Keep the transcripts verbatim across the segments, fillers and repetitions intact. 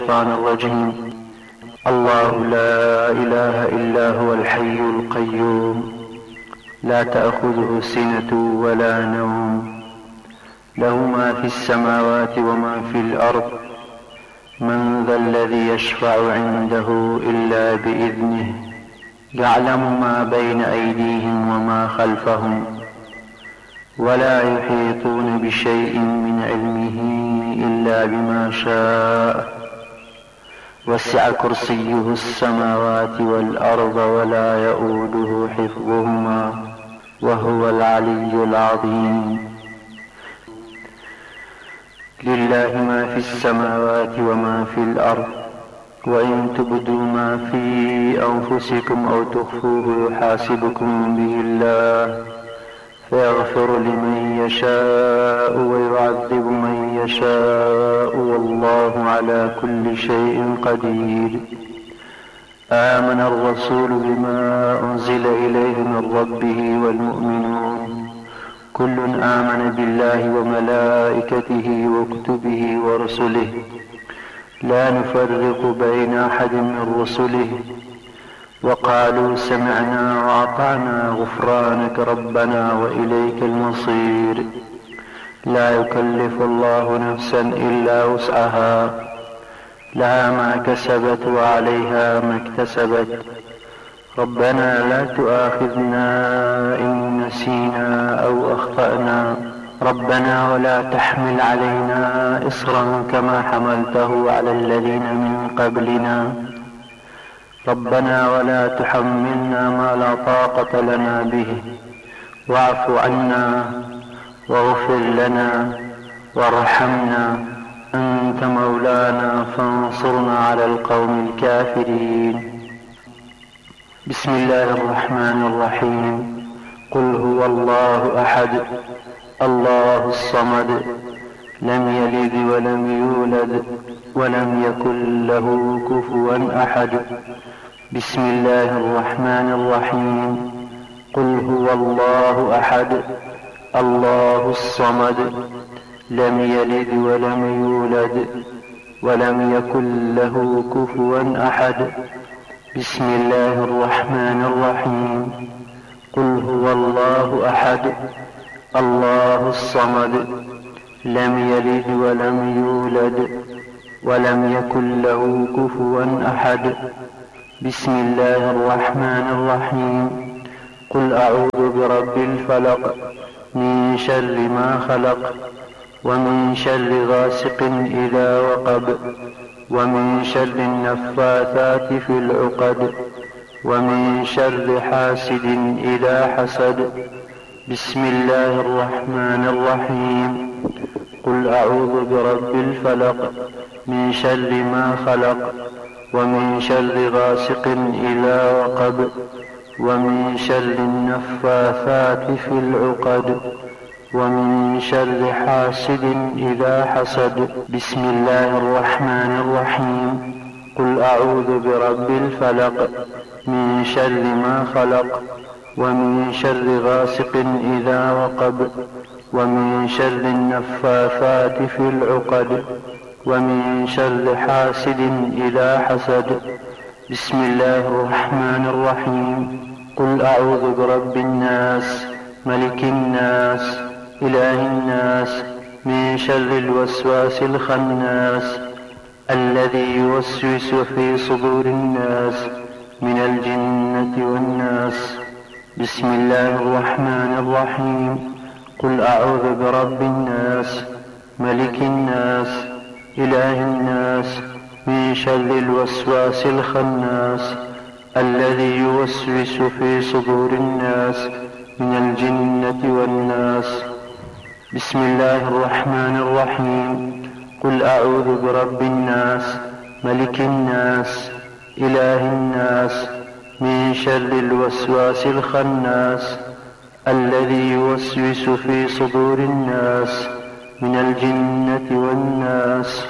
الشيطان الرجيم. الله لا إله إلا هو الحي القيوم لا تأخذه سنة ولا نوم، له ما في السماوات وما في الأرض، من ذا الذي يشفع عنده إلا بإذنه، يعلم ما بين أيديهم وما خلفهم، ولا يحيطون بشيء من علمه إلا بما شاء، وسع كرسيه السماوات والأرض ولا يؤوده حفظهما وهو العلي العظيم. لله ما في السماوات وما في الأرض، وإن تبدوا ما في أنفسكم أو تخفوه يحاسبكم به الله، فيغفر لمن يشاء ويعذب من يشاء، والله على كل شيء قدير. آمن الرسول بما أنزل إليه من ربه والمؤمنون، كل آمن بالله وملائكته وكتبه ورسله، لا نفرق بين أحد من رسله، وقالوا سمعنا وأطعنا غفرانك ربنا وإليك المصير. لا يكلف الله نفسا إلا وسعها، لها ما كسبت وعليها ما اكتسبت، ربنا لا تؤاخذنا إن نسينا أو أخطأنا، ربنا ولا تحمل علينا إصرا كما حملته على الذين من قبلنا، ربنا ولا تحملنا ما لا طاقة لنا به، واعف عنا واغفر لنا وارحمنا، أنت مولانا فانصرنا على القوم الكافرين. بسم الله الرحمن الرحيم. قل هو الله أحد الله الصمد، لم يلد ولم يولد ولم يكن له كفوا أحد. بسم الله الرحمن الرحيم. قل هو الله أحد الله الصمد، لم يلد ولم يولد ولم يكن له كفوا أحد. بسم الله الرحمن الرحيم. قل هو الله أحد الله الصمد، لم يلد ولم يولد ولم يكن له كفوا أحد. بسم الله الرحمن الرحيم. قل أعوذ برب الفلق من شر ما خلق، ومن شر غاسق إذا وقب، ومن شر النفاثات في العقد، ومن شر حاسد إذا حسد. بسم الله الرحمن الرحيم. قل أعوذ برب الفلق من شر ما خلق، ومن شر غاسق إذا وقب، ومن شر النفاثات في العقد، ومن شر حاسد إذا حسد. بسم الله الرحمن الرحيم. قل أعوذ برب الفلق من شر ما خلق، ومن شر غاسق إذا وقب، ومن شر النفاثات في العقد، ومن شر حاسد إذا حسد. بسم الله الرحمن الرحيم. قل أعوذ برب الناس ملك الناس إله الناس من شر الوسواس الخناس الذي يوسوس في صدور الناس من الجنة والناس. بسم الله الرحمن الرحيم. قل أعوذ برب الناس ملك الناس إله الناس من شر الوسواس الخناس الذي يوسوس في صدور الناس من الجنة والناس. بسم الله الرحمن الرحيم. قل أعوذ برب الناس ملك الناس إله الناس من شر الوسواس الخناس الذي يوسوس في صدور الناس من الجنة والناس.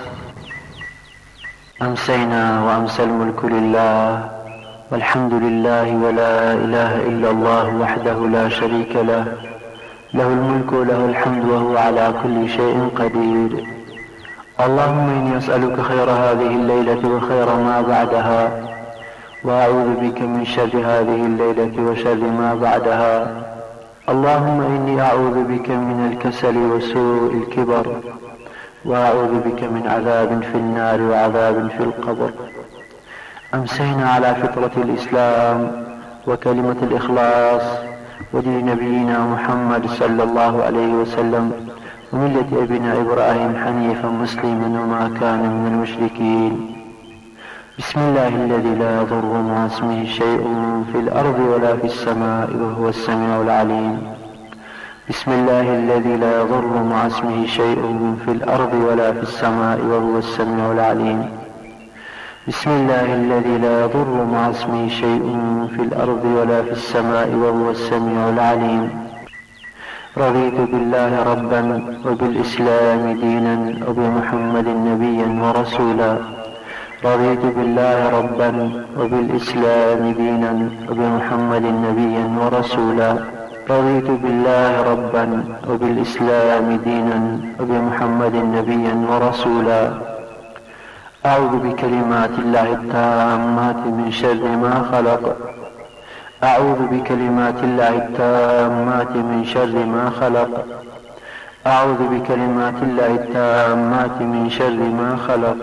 أمسينا وأمسى الملك لله، والحمد لله، ولا إله إلا الله وحده لا شريك له، له الملك وله الحمد وهو على كل شيء قدير. اللهم إني أسألك خير هذه الليلة وخير ما بعدها، وأعوذ بك من شر هذه الليلة وشر ما بعدها. اللهم إني أعوذ بك من الكسل وسوء الكبر، وأعوذ بك من عذاب في النار وعذاب في القبر. أمسينا على فطرة الإسلام وكلمة الإخلاص ودين نبينا محمد صلى الله عليه وسلم وملة ابن إبراهيم حنيفا مسلما وما كان من المشركين. بسم الله الذي لا يضر مع اسمه شيء في الأرض ولا في السماء وهو السميع العليم. بسم الله الذي لا يضر مع اسمه شيء في الأرض ولا في السماء وهو السميع العليم. بسم الله الذي لا يضر مع اسمه شيء في الأرض ولا في السماء وهو السميع العليم. رضيت بالله ربا وبالإسلام دينا وبمحمد نبيا ورسولا. رضيت بالله ربا وبالإسلام دينا وبمحمد نبيا ورسولا. رضيت بالله ربا وبالإسلام دينا وبمحمد نبيا ورسولا. أعوذ بكلمات الله التامات من شر ما خلق. أعوذ بكلمات الله التامات من شر ما خلق. أعوذ بكلمات الله التامات من شر ما خلق.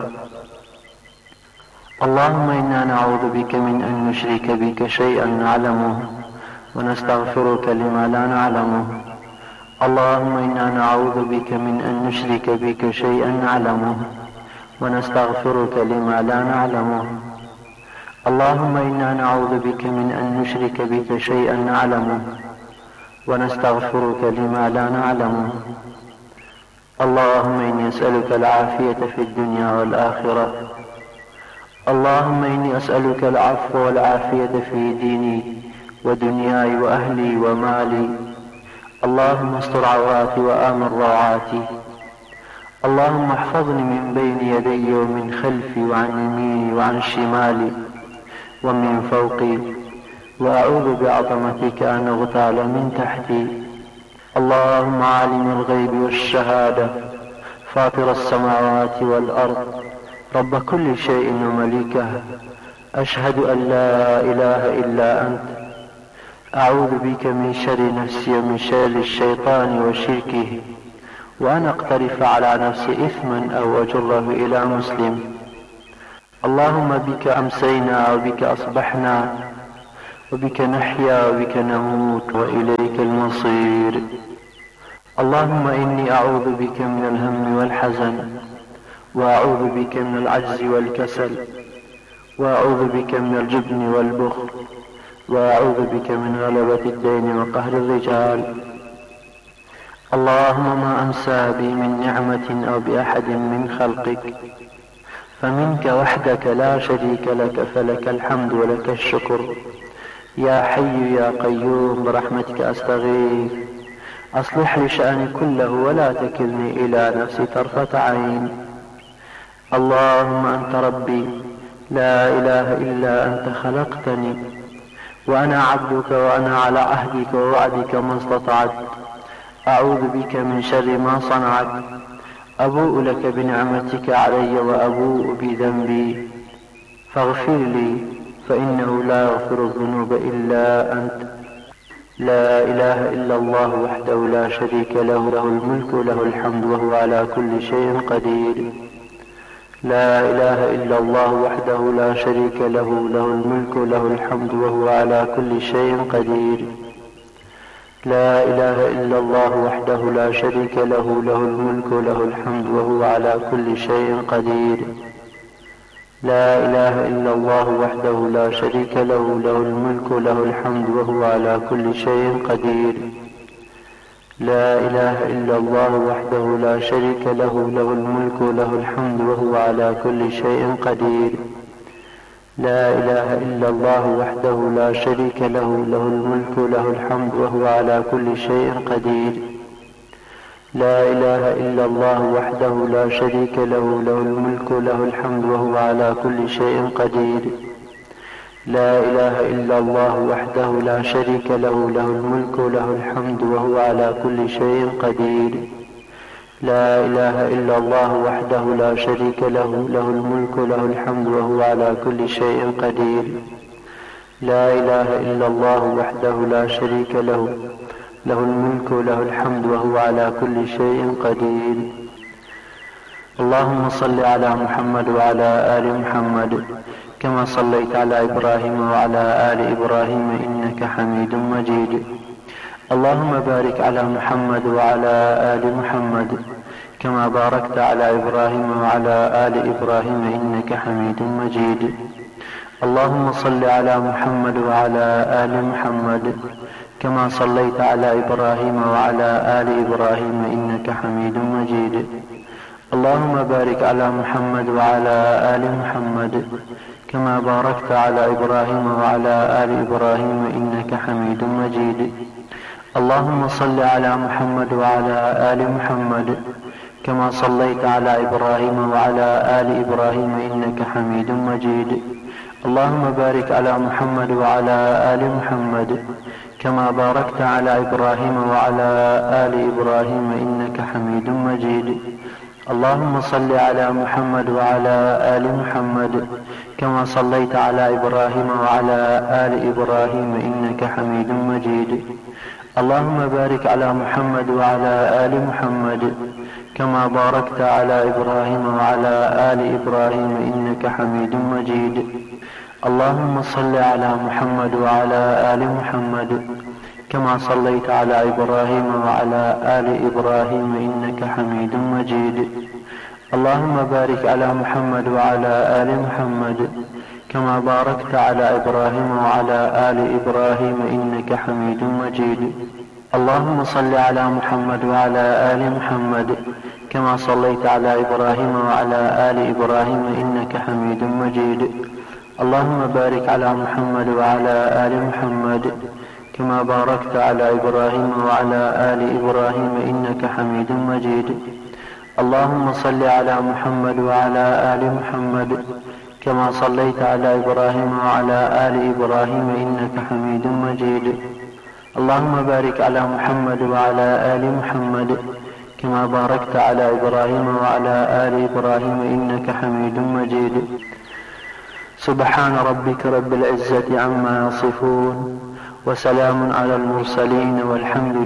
اللهم إنا نعوذ بك من أن نشرك بك شيئا نعلمه ونستغفرك لما لا نعلمه. اللهم إنا نعوذ بك من أن نشرك بك شيئا نعلمه ونستغفرك لما لا نعلمه. اللهم إنا نعوذ بك من أن نشرك بك شيئا نعلمه ونستغفرك لما لا نعلمه. اللهم إني أسألك العافية في الدنيا والآخرة. اللهم إني أسألك العفو والعافية في ديني ودنياي وأهلي ومالي. اللهم استر عوراتي وآمن روعاتي. اللهم احفظني من بين يدي ومن خلفي وعن يميني وعن شمالي ومن فوقي، وأعوذ بعظمتك أن أغتال من تحتي. اللهم عالم الغيب والشهادة، فاطر السماوات والأرض، رب كل شيء ومليكه، أشهد أن لا إله إلا أنت. أعوذ بك من شر نفسي ومن شر الشيطان وشركه، وأن أقترف على نفسي إثما أو أجره إلى مسلم. اللهم بك أمسينا وبك أصبحنا وبك نحيا وبك نموت وإليك المصير. اللهم إني أعوذ بك من الهم والحزن، وأعوذ بك من العجز والكسل، وأعوذ بك من الجبن والبخل، وأعوذ بك من غلبة الدين وقهر الرجال. اللهم ما أمسى بي من نعمة أو بأحد من خلقك فمنك وحدك لا شريك لك، فلك الحمد ولك الشكر. يا حي يا قيوم برحمتك أستغيث، أصلح لي شأني كله ولا تكلني إلى نفسي طرفة عين. اللهم أنت ربي لا إله إلا أنت، خلقتني وأنا عبدك وأنا على عهدك ووعدك ما استطعت. أعوذ بك من شر ما صنعت. أبوء لك بنعمتك علي وأبوء بذنبي، فاغفر لي فإنه لا يغفر الذنوب إلا أنت. لا إله إلا الله وحده لا شريك له، له الملك وله الحمد وهو على كل شيء قدير. لا إله إلا الله وحده لا شريك له، له الملك وله الحمد وهو على كل شيء قدير. لا إله إلا الله وحده لا شريك له، له الملك وله الحمد وهو على كل شيء قدير. لا إله إلا الله وحده لا شريك له، له الملك وله الحمد وهو على كل شيء قدير. لا إله إلا الله وحده لا شريك له، له الملك وله الحمد وهو على كل شيء قدير. لا إله إلا الله وحده لا شريك له، له الملك وله الحمد وهو على كل شيء قدير. لا إله إلا الله وحده لا شريك له، له الملك وله الحمد وهو على كل شيء قدير. لا إله إلا الله وحده لا شريك له، له الملك وله الحمد وهو على كل شيء قدير. لا إله إلا الله وحده لا شريك له، له الملك له الحمد وهو على كل شيء قدير. لا إله إلا الله وحده لا شريك له، له الملك له الحمد وهو على كل شيء قدير. اللهم صل على محمد وعلى آل محمد كما صليت على إبراهيم وعلى آل إبراهيم إنك حميد مجيد. اللهم بارك على محمد وعلى آل محمد كما باركت على إبراهيم وعلى آل إبراهيم إنك حميد مجيد. اللهم صل على محمد وعلى آل محمد كما صليت على إبراهيم وعلى آل إبراهيم إنك حميد مجيد. اللهم بارك على محمد وعلى آل محمد كما باركت على إبراهيم وعلى آل إبراهيم إنك حميد مجيد. اللهم صل على محمد وعلى آل محمد كما صليت على إبراهيم وعلى آل إبراهيم إنك حميد مجيد. اللهم بارك على محمد وعلى آل محمد كما باركت على إبراهيم وعلى آل إبراهيم إنك حميد مجيد. اللهم صل على محمد وعلى آل محمد كما صليت على إبراهيم وعلى آل إبراهيم إنك حميد مجيد. اللهم بارك على محمد وعلى آل محمد كما باركت على إبراهيم وعلى آل إبراهيم إنك حميد مجيد. اللهم صل على محمد وعلى آل محمد كما صليت على إبراهيم وعلى آل إبراهيم إنك حميد مجيد. اللهم بارك على محمد وعلى آل محمد كما باركت على إبراهيم وعلى آل إبراهيم إنك حميد مجيد. اللهم صل على محمد وعلى آل محمد كما صليت على إبراهيم وعلى آل إبراهيم إنك حميد مجيد. اللهم بارك على محمد وعلى آل محمد كما باركت على إبراهيم وعلى آل إبراهيم إنك حميد مجيد. اللهم صل على محمد وعلى آل محمد كما صليت على إبراهيم وعلى آل إبراهيم إنك حميد مجيد. اللهم بارك على محمد وعلى آل محمد كما باركت على إبراهيم وعلى آل إبراهيم إنك حميد مجيد. سبحان ربك رب العزة عما يصفون وسلام على المرسلين والحمد